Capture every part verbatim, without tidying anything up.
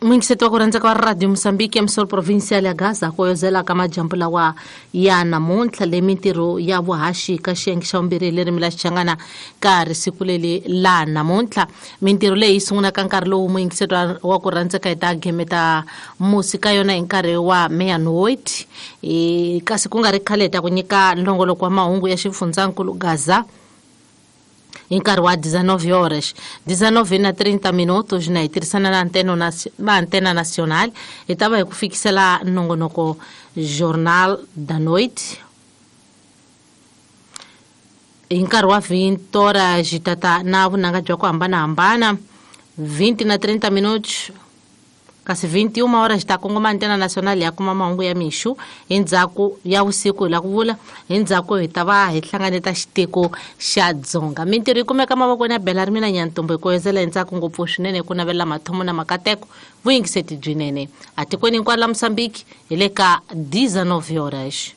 Mwingi setu wa kuranza kwa Radio Msambiki ya msoro provincial ya Gaza kwa zela kama jambula wa ya namuntla le mintiro ya wahashi kashengisha umbiri le rimila changana kari sikulele la namuntla mintiro le isunguna kankarlo mwingi setu wa kuranza kwa ita gemeta musika yona inkare wa mea noit e, kasi kungari kaleta kunyika longolo kwa maungu ya shifunzankulu Gaza inkari wa dezenove horas, dezenove na trinta minutos na itirisana na antena, na antena nacional estava a kufikisa lá no no jornal da noite inkari wa vinte horas tata na vunanga joko ambana ambana vinte na trinta minutos kasi vinte e uma horas está com uma antena nacional ya kuma maungu ya mishu endzhaku ya usiku la kuvula endzhaku hi tava hi hlanganeta xitiko xa dzonga mintirho yi kumeka mavokweni ya bela ri mina nyantombo hi ku yezela endzhaku ngopfu swinene ku navela mathomo na makateko vuyingiseti byinene atikweni hinkwaro la Mosambiki hi le ka dezenove horas.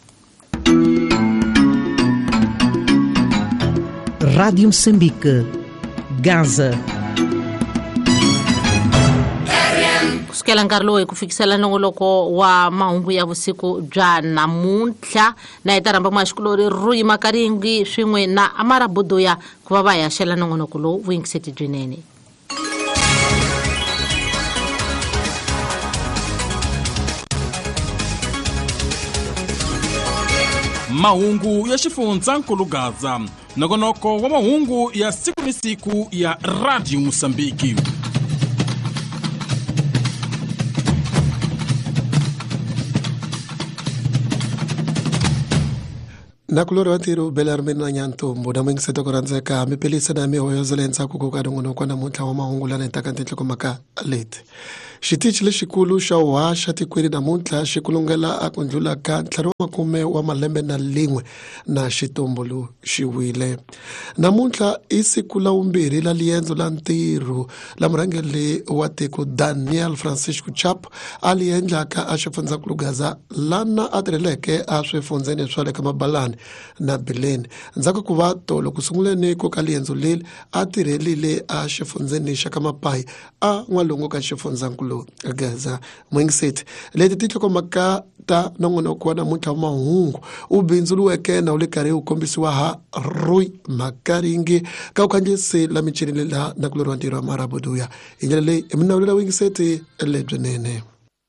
Rádio Moçambique, Gaza. Kusukela nkarhi lowu hi ku fikisela nongoloko wa mahungu ya vusiku bya namuntlha na hitaramba mwa xikulori Rui Makaringi swin'we na Amara Buduya ku va va yaxela nongonoko lowu vuyingiseti byinene. Mahungu ya xifundzhankulu Gaza, nongonoko wa mahungu ya siku ni siku ya Radio Mosambiki. na kulori wa ntirho belarmini na nyantombo na mwingiseto kurandzeka mipelisa na mihoyozela endzhaku ko ka nongonoko namuntlha wa mahungu lana hitaka tinhlokomhaka leti. Xitichi lexikulu xa uhaxa tikweni namuntlha xi kulungela a ku ndlhula ka ntlhanu wa makume wa malembe na lin'we na xitumbuluxiwile. Namuntlha i siku la vumbirhi la liendzo la ntirho la murhangeri wa tiko Daniel Francisco Chapo a li endlaka a xifundzankulu Gaza lana a tirheleke a swifundzeni swa le ka Mabalani na Bileni. Ndzhaku ku va tolo ku sunguleni ko ka liendzo leli a tirhelile a xifundzeni xa ka Mapayi a n'walungu ka xifundzankulu Gaza. Mwingiseti leti tinhlokomhaka ta nongonoko wa namuntlha wa mahungu u bindzuluweke na u le karhi u kombisiwa ha Rui Makaringi ka u kandziyise la michini lela na kulori wa ntirho wa Amara Buduya. Hi ndlela leyi i minawulela wingiseti lebyinene.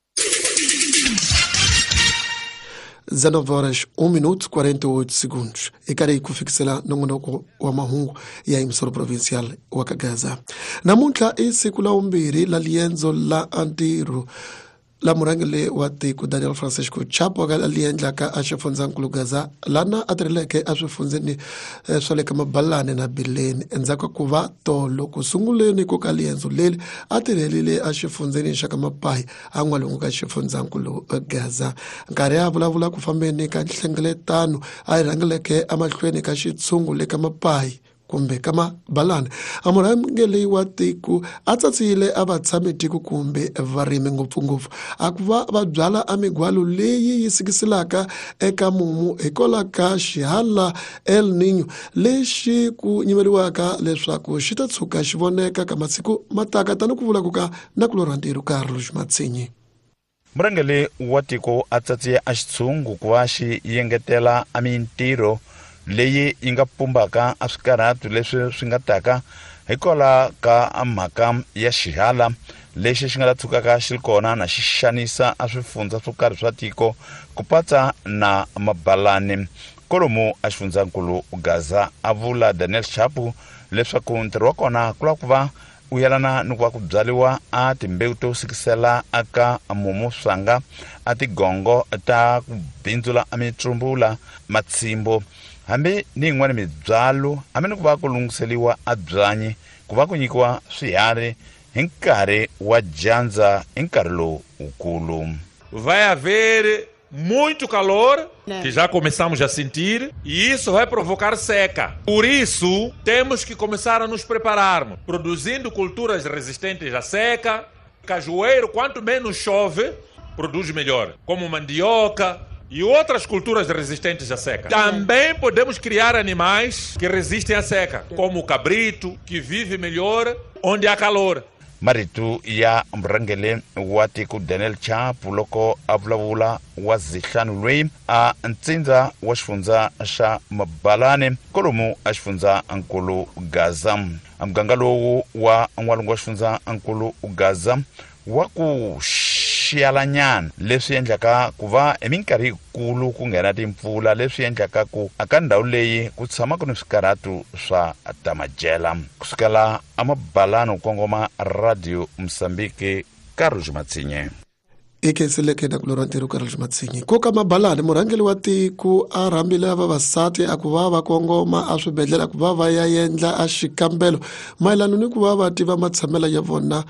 dezenove horas um minuto quarenta e oito segundos e karhi ku fikisela nongonoko wa mahungu ya imsoro provincial wa Gaza. Namuntlha i siku la vumbirhi la liendzo la ntirho la murhangeri wa tiko Daniel Francisco Chapo ka li endlaka a xifundzankulu Gaza lana a tirheleke a swifundzeni swa le ka Mabalani na Bileni. Endzhaku ku va tolo ku sunguleni ko ka liendzo leli a tirhelile a xifundzeni xa ka Mapayi a n'walungu ka xifundzankulu Gaza. Nkarhi a vulavula ku fambeni ka nhlengeletano a rhangeleke emahlweni ka xitshungu le ka Mapayi kumbe ka Mabalani. A murhangeri wa tiko a tsatsile a vatshami tiko kumbe varimi ngopfungopfu a ku va va byala a migwalo leyi yi sikiselaka eka mumu hikola ka xihala El Niño lexi ku nyimeriwaka leswaku xi ta tshuka xi voneka ka masiku mataka tani ku vula ku ka na kulori wa ntirho Carlos Matsinyi. Murhangeri wa tiko a tsatsiye a xitshungu ku va xi yengetela a mintirho leyi yi nga pumbaka a swikarhatu leswi swi nga taka hikola ka mhaka ya xihala lexi xi nga ta tshukaka xi kona na xi xanisa a swifundza swo karhi swa tiko ku patsa na Mabalani. Kolomu a xifundzankulu Gaza a vula Daniel Chapo leswaku ntirho wa kona ku la ku va u yelana ni ku va ku byaliwa a timbewu to sikisela aka mumu swanga a tigongo ta ku bindzula a mitsumbula matsimbo hambi ni yin'wana mibyalo hambi ni ku va ku lunghiseliwa a byanyi ku va ku nyikiwa swiharhi hi nkarhi wa dyandza hi nkarhi lowu wukulu. Vai haver muito calor, que já começamos a sentir, e isso vai provocar seca. Por isso, temos que começar a nos prepararmos, produzindo culturas resistentes à seca. Cajueiro, quanto menos chove, produz melhor, como mandioca e outras culturas resistentes à seca. Também podemos criar animais que resistem à seca, como o cabrito, que vive melhor onde há calor. Maritu ya mrangele wa tiko Daniel Chap loko a vulavula wa Zihlanu Lwei a ntsinza wa xifunza xa Mabalane kolomu a xifunza nkulu Gaza. Muganga lowu wa n'walungu wa xifunza nkulu Gaza wa ku xiyalanyana leswi endlaka ku va eminkarhi yikulu ku nghena timpfula leswi endlaka ku aka ndhawu leyi ku tshama ku ni swikarhatu swa tamajela. Kusukela Amabalane ku kongoma Radio Msambiki, Carlos Matsinye. Eke seleke na kulora ntero Carlos Matsinye. Koka Mabalane murangeli wa tiko a rhambile a vavasati a ku va va kongoma a swibedhlele ku va va ya endla a xikambelo mayelana ni ku va va tiva matshamelo ya vona.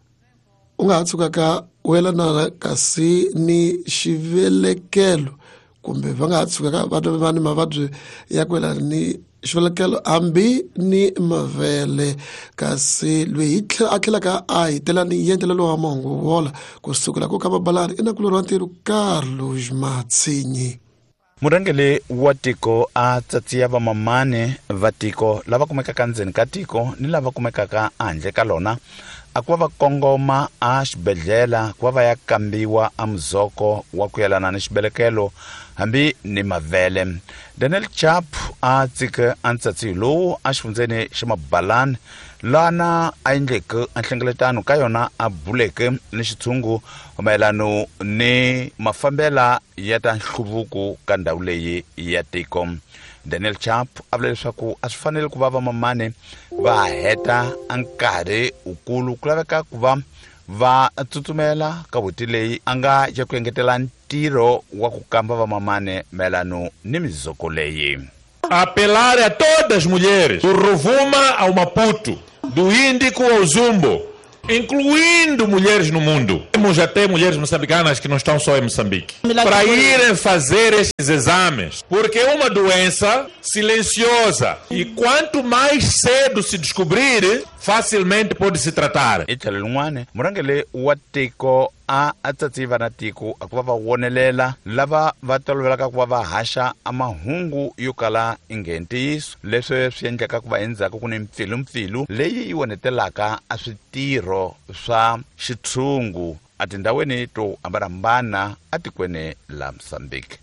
U nga ha tshuka ka welana kasi ni xivelekelo kumbe va nga ha tshuka ka vanhu va ni mavabyi ya ku welana ni xivelekelo hambi ni mavele kasi lweyi a tlhelaka a hitela ni endlelo wa mahungu wola kusukela ko ka Mabalane i na ku lorwa ntirho Carlos Matsinye. Murangeli wa tiko a tsatsiya vamamane va tiko lava kumekaka ndzeni ka tiko ni lava kumekaka handle ka lona a ku va va kongoma a xibedhlela ku va va ya kambiwa a muzoko wa ku yelana ni xibelekelo hambi ni mavele. Daniel Chap a tsike a ntsatsi lowu a xifundzeni xa Mabalane lana a endleke a nhlengeletano ka yona a buleke ni xitshungu mayelano ni mafambela ya ta nhluvuko ka ndhawu leyi ya tiko. Daniel Chap a vula leswaku a swi fanele ku va vamamane va heta a nkarhi ukulu ku laveka ku va va tsutsumela ka voti leyi a nga ya ku engetela ntirho wa ku kamba vamamane mayelano ni mizoko leyi. Apelar a todas as mulheres, do Rovuma ao Maputo, do Índico ao Zumbo, incluindo mulheres no mundo. Temos até mulheres moçambicanas que não estão só em Moçambique, para irem fazer estes exames, porque é uma doença silenciosa e quanto mais cedo se descobrir, facilmente pode se tratar. Ichalelungwane murangele wa tiko a atsatsiva na tiko a ku va va wonelela lava va tolovelaka ku va va haxa a mahungu yo kala ingentiso leswi swi endlaka ku va endzhaku ku ni mpfilumpfilu leyi yi wonetelaka a switirho swa xitshungu a tindhawini to hambanahambana a tikweni la Mozambique.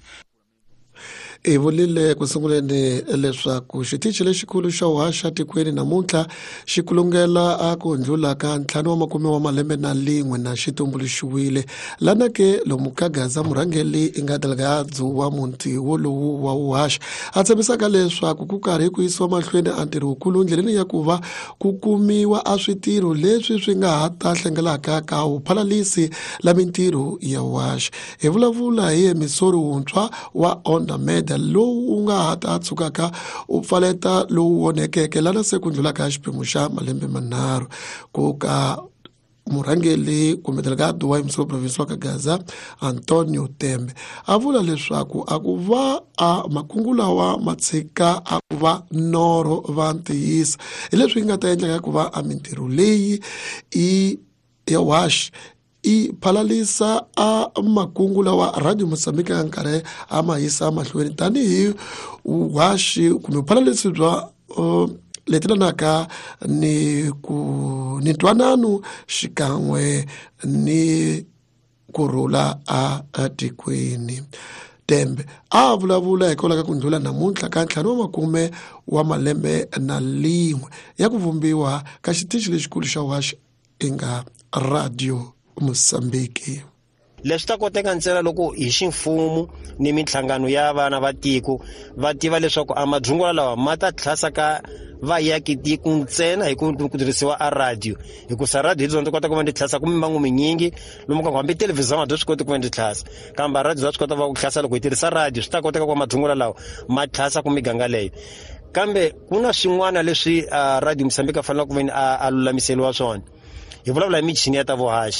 I vulile ku sunguleni leswaku xitichi lexikulu xa uhaxa tikweni namuntlha xi kulungela a ku ndlula ka ntlhanu wa makume wa malembe na lin'we na xitumbuluxiwile lana ke lomu ka Gaza murhangeli i nga delegado wa muntiwo lowu wa uhaxa a tshembisaka leswaku ku karhi ku yisiwa mahlweni a ntirho wukulu ndleleni ya ku va ku kumiwa a switirho leswi swi nga ha ta hlengelaka ka uphalalisi la mintirho ya uhaxa. Hi vulavula hi emisori wuntshwa wa Onda lowu u nga ha ta tshukaka u pfaleta lowu wonekeke lana se ku ndlula ka xiphemu xa malembe manharhu ku ka murhangeli kumbe delegado wa Imsolo province wa ka Gaza Antonio Tembe a vula leswaku a ku va a makungu lawa matshika a ku va norho va ntiyisa hi leswi nga ta endleka ku va a mintirho leyi i ya uhaxa i phalalisa a makungu lawa Radio Mozambique ya nkarhi a ma yisa mahlweni tanihi uhaxi kumbe uphalalisi bya uh, letilanaka ni ku ni ntwanano xikan'we ni kurhula a tikweni. Tembe a vulavula hikwalaho ka ku ndlhula namuntlha ka ntlhanu wa makume wa malembe na lin'we ya ku vumbiwa ka xitichi lexikulu xa uhaxa eka Radio Mozambique. Leswi ta koteka ntsena loko hi ximfumo ni mihlangano ya vana va tiko va tiva leswaku a madzungula lawa ma ta tlhasa ka vaakitiko ntsena hi ku tirhisiwa a radio hikusa radio hi dzonto kota ku va ndi tlhasa kumbe mangu minyingi lomu ka hambi televhizini byo swi koti ku va ndi tlhasa kambe radio bya swi kota ku tlhasa loko hi tirhisa radio swi ta koteka ku madzungula lawa ma tlhasa ku miganga leyi. Kambe kuna swin'wana leswi Radio Mozambique a fanele ku va a lulamiseliwa swona. Hi vulavula hi michini ya ta vuhaxi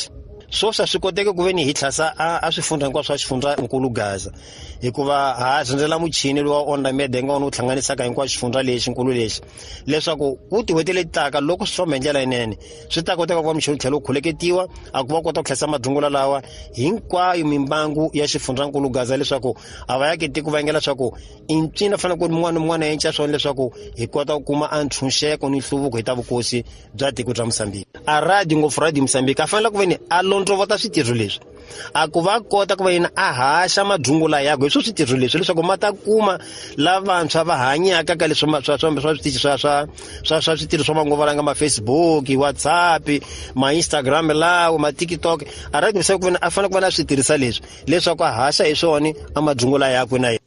so swa swi koteka ku veni hi tlhasa a swifundza hinkwaswo swa xifundzankulu Gaza hikuva ha zindzela muchini lowa onda medenga wona wu hlanganisaka hinkwaswo xifundza lexi nkulu lexi leswaku ku tihwete leti taka loko swi famba hi ndlela yinene swi ta koteka ku va muchini wu tlhela wu khuleketiwa a ku va kota ku hlayisa madrungula lawa hinkwayo mimbangu ya xifundzankulu Gaza leswaku a va yaketiki va engela leswaku i ncina fanele ku mun'wana na mun'wana yenca swona leswaku hi kota ku kuma antshunxeko ni nhluvuko hi ta vukosi bya tiko bya Mosambiki. A radio ngopfu radio Mosambiki a fanele ku veni a londlovota switirho leswi a ku va kota ku va yena a haxa madrungula yakwe hi swo switirho leswi leswaku ma ta kuma lavantshwa va hanyaka ka leswi swa swa switichi swa swa swa swa switirho swa manguva langa ma Facebook, WhatsApp, ma Instagram lawa, ma TikTok. A radio Mosambiki ku veni a fanele ku va na switirhisa leswi leswaku a haxa hi swona a madrungula yakwe na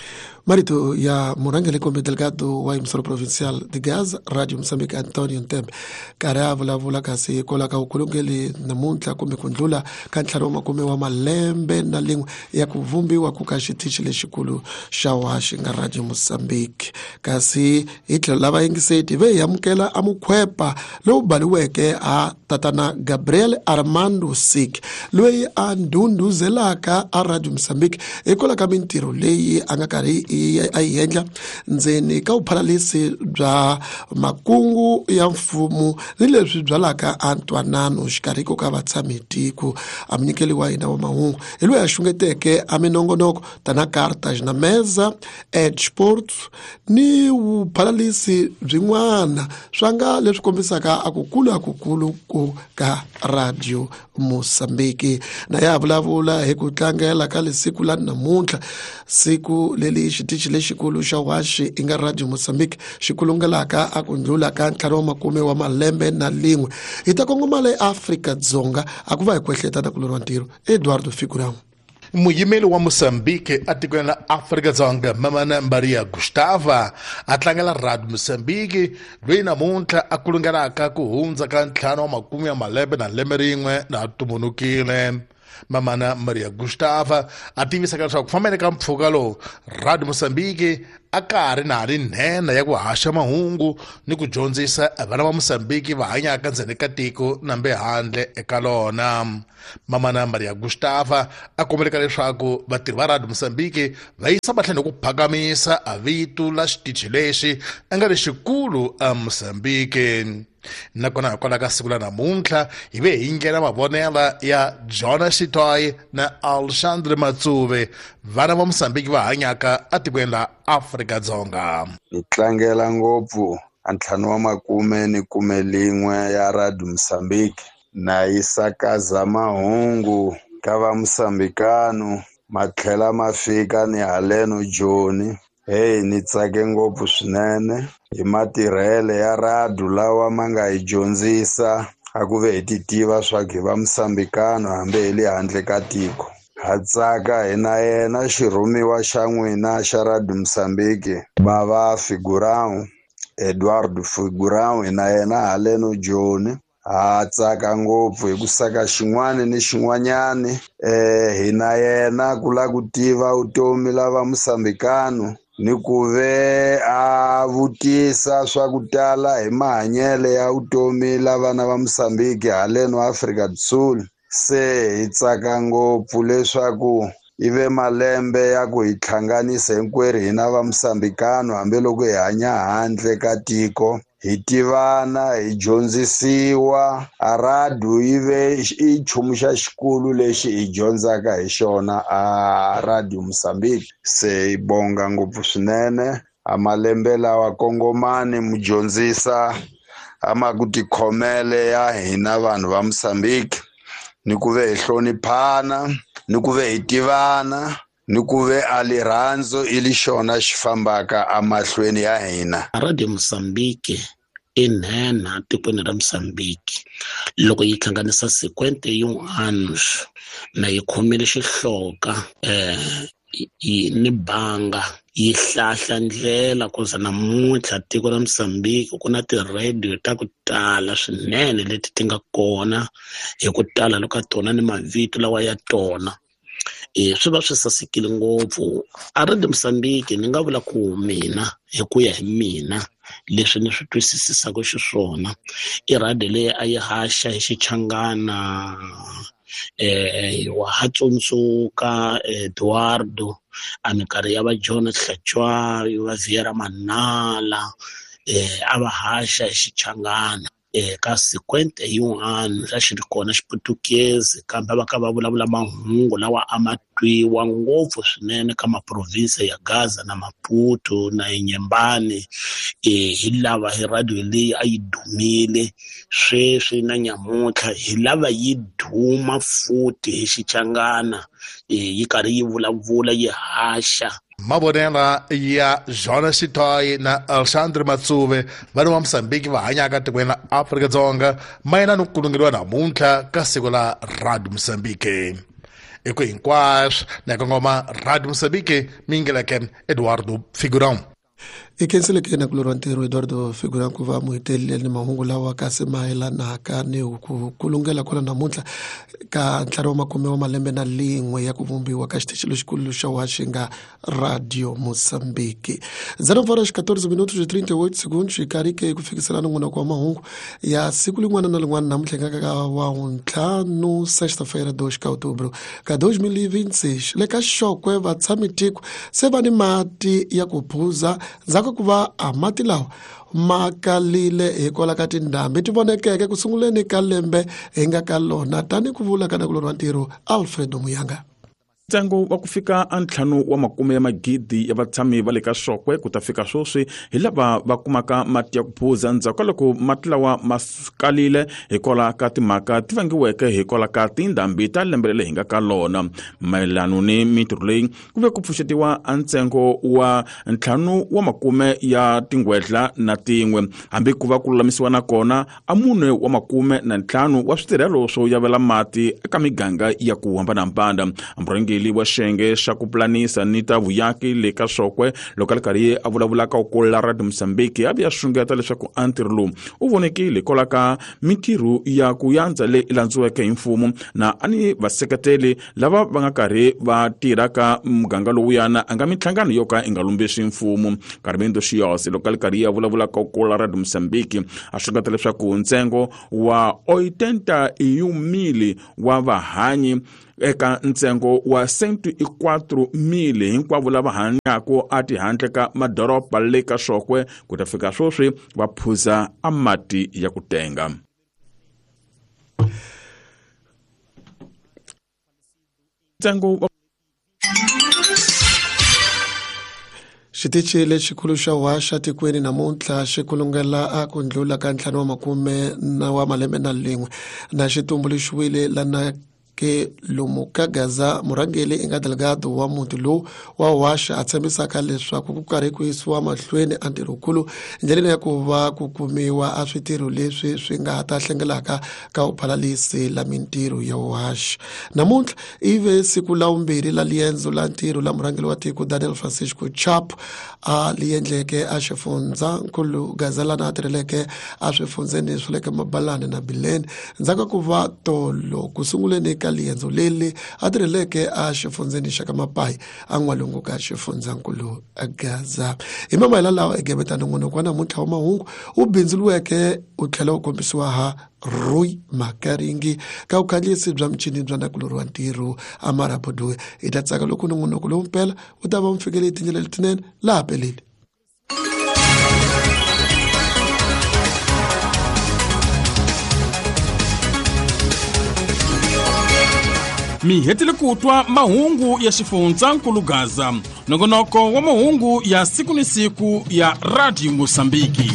marito ya murangeli kombe delegado wa emisoro provincial de Gaza Radio Mozambique Antonio Ntembe karhi a vulavula kasi kola ka ukulungeli namuntlha kumbe ku ndlula ka ntlhanu wa makume wa malembe na lin'we ya ku vumbiwa ku ka xitichi lexikulu xa waxi nga Radio Mozambique kasi hi tlhelo lava yingiseti ve hi amukela amukhwepa lowu baliweke a tatana Gabriel Armando Sik loyi a ndhundhuzelaka a Radio Mozambique hikola ka mintirho leyi a nga karhi a yi endla ndzeni ka vuphalalisi bya makungu ya mfumo ni leswi byalaka antwanano xikarhi ko ka vatshami tiko. A munyikeli wa hina wa mahungu hi loyi a xungeteke a minongonoko tana Cartage na Meza Edge Sports ni vuphalalisi byin'wana swa nga leswi kombisaka a kukulu a kukulu ku ka Radio Mozambique. Na ya vulavula hi ku tlangela ka lesiku la namuntlha siku leli xitichi lexikulu xa waxi i nga Radio Mozambique xikulungelaka a ku ndlula ka ntlhanu wa makume wa malembe na lin'we hi ta kongomala eAfrika-Dzonga a ku va hi kwehleta na kulorwa ntirho Eduardo Figurão. Muyimeli wa Mozambique a tikweni la Afrika-Dzonga Mamana Maria Gustava a tlangela Radio Mozambique loyi namuntlha a kulungelaka ku hundza ka ntlhanu wa makume ya malembe na lembe rin'we na tumbunukile. Mamana Maria Gustava a tivisaka leswaku ku fambeni ka mpfhuka lowu Radio Mozambique a ka ri na ri nhena ya ku haxa mahungu ni ku dyondzisa vana va Mozambique va hanyaka ndzeni ka tiko nambe handle eka lona. Mamana Maria Gustava a kombeleka leswaku vatirhi va Radio Mozambique va yisa mahlweni ku phakamisa a vitu la xitichi lexi a nga lexikulu a Mozambique. Nakona hikwalaho ka siku la namuntlha hi ve hi nghena mavonela ya Jonas Xitoyi na Alexandre Matsuve vana va Mozambique va hanyaka a tikweni la Afrika-Dzonga. Hi tlangela ngopfu a ntlhanu wa makume ni kume lin'we ya Radio Mozambique na yisakaza mahungu ka va Mosambikano ma tlhela ma fika ni haleno Joni. Hey, ni tsake ngopfu swinene hi matirhele ya radio lawa ma nga hi dyondzisa a ku ve hi ti tiva swa ku hi va Mosambikano hambi hi le handle ka tiko. Ha tsaka hi na yena xirhumiwa xa n'wina xa Radio Mozambique bava Figurão Eduardo Figurão hi na yena haleno Joni. Ha tsaka ngopfu hi ku saka xin'wana ni xin'wanyani eh hi na yena ku la ku tiva vutomi lava Mosambikano ni ku ve a vutisa swa ku tala hi mahanyele ya vutomi lavana va Mozambique haleno Afrika-Dzonga. Se hi tsaka ngopfu leswaku ive malembe ya ku hi hlanganisa hinkwerhu hina va Mosambikano hambiloko hi hanya handle ka tiko hi tivana hi dyondzisiwa a radio ive i nchumu xa xikulu lexi hi dyondzaka hi xona a Radio Mozambique. Se hi bonga ngopfu swinene a malembe lawa kongomani mudyondzisa a ma ku tikhomele ya hina vanhu va Mozambique ni ku ve hi hloniphana ni ku ve hi tivana ni ku ve alirhandzu i li xona xi fambaka amahlweni ya hina. Radio Mozambique i nhena tikweni ra Mozambique loko yi hlanganisa cinquenta e um anos na yi khomile xihloka eh yi ni banga yi hlahla ndlela ku za namuntlha tiko ra Mozambique ku na ti-radio ta ku tala swinene leti ti nga kona hi ku tala loko ka tona ni mavito lawa ya tona. Eh swi va swi sasekile ngopfu a Radio Mozambique ni nga vula ku mina hi ku ya hi mina leswi ni swi twisisaka xiswona i radio leyi a yi haxa hi Xichangana eh wa Hatsundzuka Eduardo a minkarhi ya va John Hlachwa va Viera Manala eh a va haxa hi Xichangana eh ka sequente yin'wana xa xi ri kona Xiputukezi kambe va ka va vulavula mahungu lawa a ma twiwa ngopfu swinene ka maprovince ya Gaza na Maputo na Nyembane eh hi lava hi radio leyi a yi dumile sweswi na nyamuntlha hi lava yi duma futhi hi Xichangana eh yi karhi yi vulavula yi haxa mavonela ya Jonas Sitoy na Alexandre Matsuve vanhu va Mosambiki va hanyaka tikweni la Afrika-Dzonga mayelana no kulungeriwa namuntlha ka siku la Radio Mosambiki. Eko hinkwaswo na ka ngoma Radio Mosambiki mingeleke Eduardo Figurão. Ikenseleke na kulorwa ntirho Eduardo Figurão ku va muheteleli ni mahungu lawa kasi mayelanaka ni ku kulungela kona namuntlha ka ntlhanu wa makume wa malembe na lin'we ya ku vumbiwa ka xitichi lexikulu xa Washinga Radio Mosambiki. zero horas catorze minutos e trinta e oito segundos ikarike ku fikisana n'wana kwa mahungu ya siku lin'wana na lin'wana namuntlha ka wa ntlhanu sexta-feira dois ka outubro ka dois mil e vinte e seis le ka xokwe vatshami tiko se va ni mati ya ku phuza ndzhaku ku va a mati lawa makalile hikola ka tindhambi ti vonekeke ku sunguleni ka lembe hi nga ka lona tani ku vula ka nakulorwa ntirho Alfredo Muyanga. Ntsengo wa ku fika ntlhanu wa makume ya magidi ya vatshami va le ka Xokwe ku ta fika swoswi hi lava va kumaka mati ya ku phuza ndzhaku ka loko mati lawa ma kalile hikola ka timhaka ti vangiweke hikola ka tindhambi ta lembe leri hi nga ka lona. Mayelana ni mitirho leyi ku ve ku pfuxetiwa ntsengo wa ntlhanu wa makume ya tingwetla na tin'we hambi ku va ku lulamisiwa na kona a mune wa makume na ntlhanu wa switirhelo swo yavela mati eka miganga ya ku hambanahambana. Murhangeri wa xiyenge xa ku pulanisa ni ta vuyaki le ka Xokwe loko ri karhi a vulavulaka ku kola Radio Mosambiki a ya xungeta leswaku antirho lowu u vonekile kola ka mitirho ya ku yandza le ilandziweke hi mfumo na ani vaseketeli lava va nga karhi va tirha ka muganga lowuyana anga mitlhangano yo ka inga lumbexi mfumo. Carmendo Xiyose loko ri karhi a vulavulaka ku kola Radio Mosambiki a xungeta leswaku ntsengo wa oitenta e um mili wa vahanyi eka ntsengo wa cento e quatro mil hinkwavo lava hanyako a tihandle ka madoroba le ka Xokwe ku ta fika swoswi va phuza a mati ya ku tenga. Ntsengo xitichi lexikulu xa Washa tikweni namuntlha xi kulungela a ku ndlula ka ntlhanu wa makume na wa malembe na lin'we na xitumbuluxiwile lana ke lomu ka Gaza murhangeli inga delegado wa muti lowu wa Washa a tshembisaka leswaku ku karhi ku yisiwa mahlweni a ntirhokulu ndleleni ya ku va ku kumiwa a switirho leswi swi nga ta hlengelaka ka uphalalisi la mintirho ya Washa. Namuntlha ive siku la vumbirhi la lienzo la ntirho la murhangeli wa tiko Daniel Francisco Chapo a liendleke a xifundzankulu Gaza lana a tirheleke a swifundzeni swi le ka Mabalani na Bileni ndzhaku ku va tolo ku sunguleni ka lienzo leli a tirheleke a xifundzeni xa ka Mapai a n'walungu ka xifundzankulu Gaza. Hi mamayela lawa egebeta nongonoko wa namuntlha wa mahungu u bindzuluweke u tlhela u kombisiwa ha Rui Makaringi ka ukhandziyisi bya michini bya nakulorwa ntirho Amaraboduwe hi ta tsaka loko nongonoko lowu mpela u ta va mfikele hi tindlela letinene laha peleli. Mi hetile kutwa mahungu ya xifundzankulu Gaza, nongonoko wa mahungu ya siku ni siku ya Radio Mosambiki.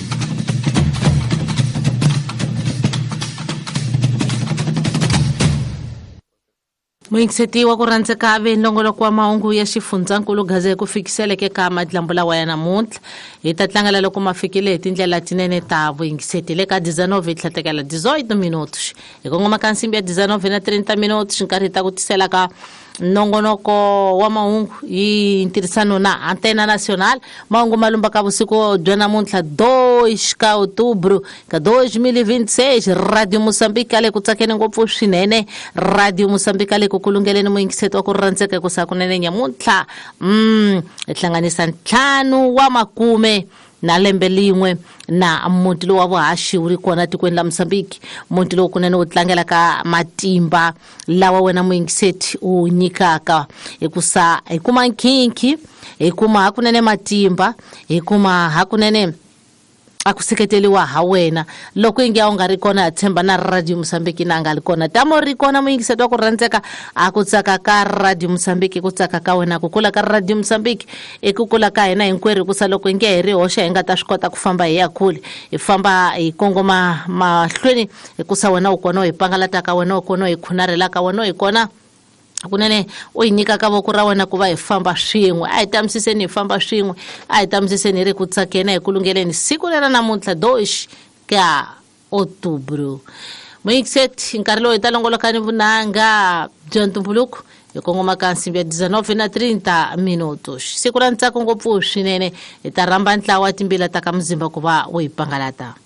Muingiseti wa ku randzeka ve nongoloko wa mahungu ya xifundzankulu Gaza ku fikiseleke ka madlambu lawa ya namuntlha hi ta tlangela loko ma fikile hi tindlela tinene ta vuingiseti le ka dizanove hi tlhatekela dezoito minutos hi kongoma ka nsimbi ya dizanove na trinta minutos nkarhi ta ku tisela ka nongonoko wa mahungu hi ntirhisano na Antena Nacional mahungu malumba ka vusiku bya namuntlha dois ka outubro ka dois mil e vinte e seis Radio Mosambiki le ku tsakeni ngopfu swinene Radio Mosambiki le ku kulungeleni muingiseti wa ku randzeka ku sakunene nyamuntlha mm ihlanganisa ntlhanu wa makume na lembe lin'we na muti lowu wa vuhaxi wu ri kona tikweni la Mozambique, muti lowu kunene wu tlangela ka matimba lawa wena muyingiseti u nyikaka hikusa hi kuma nkhinkhi, hi kuma hakunene matimba, hi kuma hakunene aku seketeliwa ha wena loko ingi ya unga ri kona ya tshemba na Radio Mozambique na nga ri kona tamo ri kona muyingiseti wa ku rhandzeka a ku tsaka ka Radio Mozambique, ku tsaka ka wena ku kula ka Radio Mozambique i ku kula ka hina hinkwerhu kusa loko ingi hi ri hoxa hi nga ta swi kota ku famba hi ya kule hi famba hi kongoma mahlweni hikusa wena u kona hi pangalata ka wena u kona hi khunarela ka wena hi kona kunene u hi nyika ka voko ra wena ku va hi famba swin'we. A hi tamisiseni hi famba swin'we, a hi tamisiseni hi ri ku tsakeni hi ku lungeleni siku lera namuntlha dois ka outubro. Muyingiseti nkarhi lowu hi ta longolokani vunanga bya ntumbuluko hi kongoma ka nsimbi ya dezenove na trinta minutos. Siku ra ntsako ngopfu swinene hi ta rhamba ntlawa timbila ta ka muzimba ku va u hi pangalata.